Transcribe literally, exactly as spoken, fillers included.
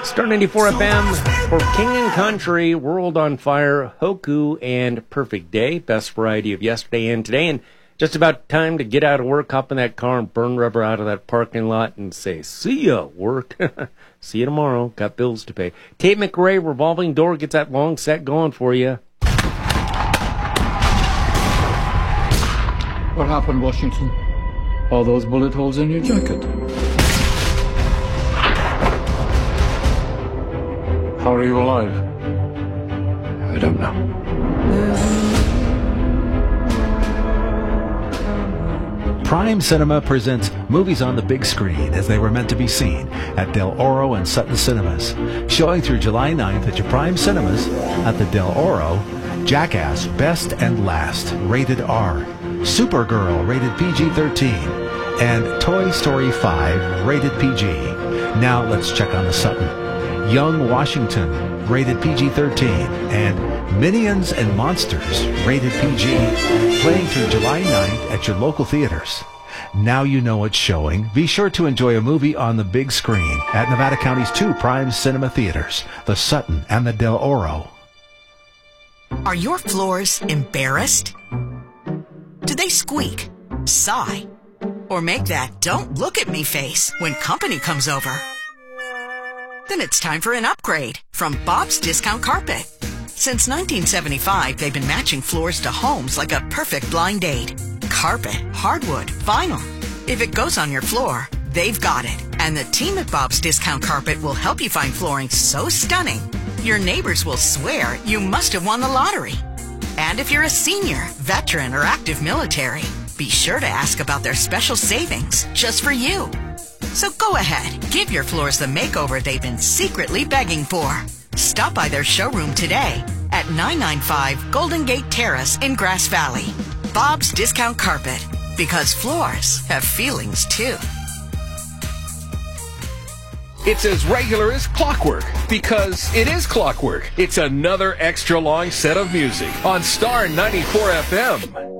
Star ninety-four F M for King and Country, World on Fire, Hoku, and Perfect Day. Best variety of yesterday and today. And just about time to get out of work, hop in that car, and burn rubber out of that parking lot and say, see ya, work. See you tomorrow. Got bills to pay. Tate McRae, Revolving Door, gets that long set going for you. What happened, Washington? All those bullet holes in your jacket? How are you alive? I don't know. Prime Cinema presents movies on the big screen as they were meant to be seen at Del Oro and Sutton Cinemas. Showing through July ninth at your Prime Cinemas at the Del Oro, Jackass Best and Last, rated R, Supergirl, rated P G thirteen, and Toy Story five, rated P G. Now let's check on the Sutton. Young Washington, rated P G thirteen, and Minions and Monsters, rated P G, playing through July ninth at your local theaters. Now you know what's showing. Be sure to enjoy a movie on the big screen at Nevada County's two Prime Cinema theaters, the Sutton and the Del Oro. Are your floors embarrassed? Do they squeak, sigh, or make that "don't look at me" face when company comes over? Then it's time for an upgrade from Bob's Discount Carpet. Since nineteen seventy-five, they've been matching floors to homes like a perfect blind date. Carpet, hardwood, vinyl. If it goes on your floor, they've got it. And the team at Bob's Discount Carpet will help you find flooring so stunning, your neighbors will swear you must have won the lottery. And if you're a senior, veteran, or active military, be sure to ask about their special savings just for you. So go ahead, give your floors the makeover they've been secretly begging for. Stop by their showroom today at nine ninety-five Golden Gate Terrace in Grass Valley. Bob's Discount Carpet, because floors have feelings too. It's as regular as clockwork, because it is clockwork. It's another extra long set of music on Star ninety-four F M.